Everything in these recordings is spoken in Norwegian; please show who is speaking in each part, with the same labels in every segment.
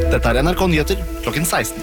Speaker 1: Dette NRK Nyheter klokken 16.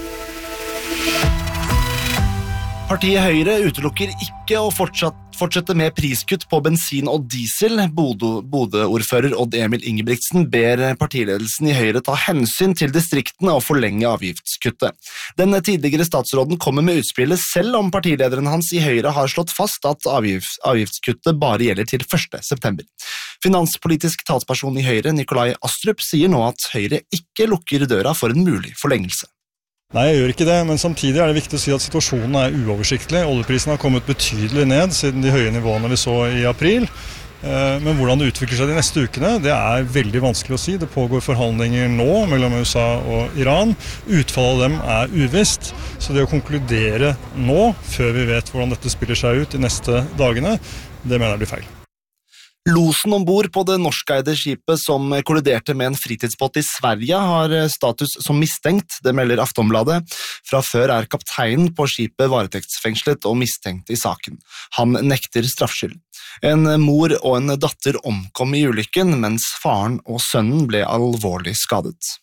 Speaker 1: Partiet Høyre utelukker ikke å fortsette med priskutt på bensin og diesel. Bodø-ordfører Odd Emil Ingebrigtsen ber partiledelsen i Høyre ta hensyn til distriktene og forlenge avgiftskuttet. Den tidligere statsråden kommer med utspillet selv om partilederen hans i Høyre har slått fast at avgiftskuttet bare gjelder til 1. september. Finanspolitisk talsperson i Høyre, Nikolai Astrup, sier nå at Høyre ikke lukker døra for en mulig forlengelse.
Speaker 2: Nei, jeg gjør ikke det, men samtidig er det viktig å si at situasjonen er uoversiktlig. Oljeprisen har kommet betydelig ned siden de høye nivåene vi så i april. Men hvordan det utvikler seg de neste ukene, det er veldig vanskelig å si. Det pågår forhandlinger nå mellom USA og Iran. Utfallet av dem er uvisst, så det å konkludere nå, før vi vet hvordan dette spiller seg ut de neste dagene, det mener jeg blir feil.
Speaker 1: Losen ombord på det norskeide skipet som kolliderte med en fritidsbåt i Sverige har status som mistenkt, det melder Aftonbladet. Fra før er kapteinen på skipet varetektsfengslet og mistenkt i saken. Han nekter straffskyld. En mor og en datter omkom i ulykken, mens faren og sønnen ble alvorlig skadet.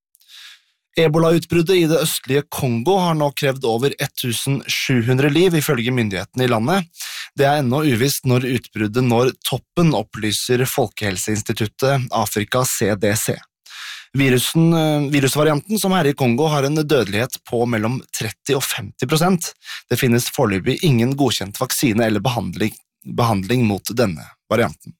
Speaker 1: Ebola-utbruddet i det østlige Kongo har nå krevd over 1700 liv ifølge myndighetene i landet. Det er ennå uvisst når utbruddet når toppen, opplyser Folkehelseinstituttet Afrika CDC. Virusvarianten som er i Kongo har en dødelighet på mellom 30 og 50%. Det finnes foreløpig ingen godkjent vaksine eller behandling mot denne varianten.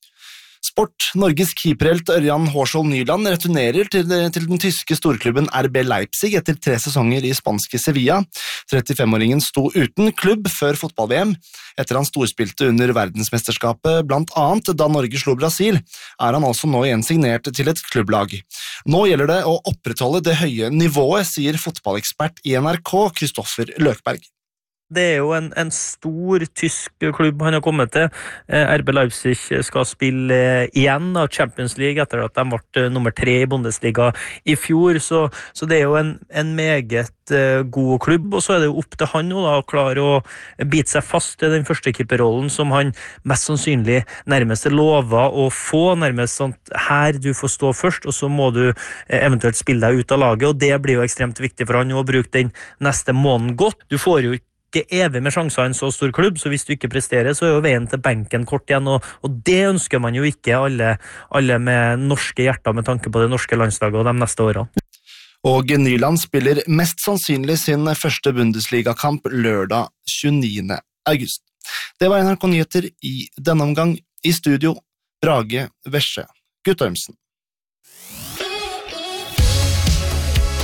Speaker 1: Sport. Norges keeperhelt Ørjan Hårskjold Nyland returnerer til den tyske storklubben RB Leipzig etter 3 sesonger i spanske Sevilla. 35-åringen sto uten klubb før fotball-VM. Etter han storspilte under verdensmesterskapet, blant annet da Norge slo Brasil, er han altså nå igjen signert til et klubblag. Nå gjelder det å opprettholde det høye nivået, sier fotballekspert i NRK, Kristoffer Løkberg.
Speaker 3: Det er jo en stor tysk klubb han har kommet til. RB Leipzig skal spille igjen av Champions League etter at de ble nummer 3 i Bundesliga i fjor, så det er jo en meget god klubb, og så er det jo opp til han nå da, å klare å bite seg fast i den første keeperrollen som han mest sannsynlig nærmest er lovet å få, nærmest sånn her du får stå først, og så må du eventuelt spille deg ut av laget, og det blir jo ekstremt viktig for han å bruke den neste måneden godt. Du får jo ikke evig med sjanser i en så stor klubb, så hvis du ikke presterer, så er jo veien til benken kort igjen, og det ønsker man jo ikke alle med norske hjerter med tanke på det norske landslaget og de neste årene.
Speaker 1: Og Nyland spiller mest sannsynlig sin første Bundesliga-kamp lørdag 29. august. Det var NRK Nyheter i denne omgang. I studio, Brage Vesje Guttormsen.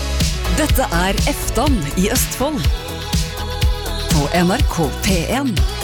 Speaker 4: Dette er Eftan i Østfold på NRK P1.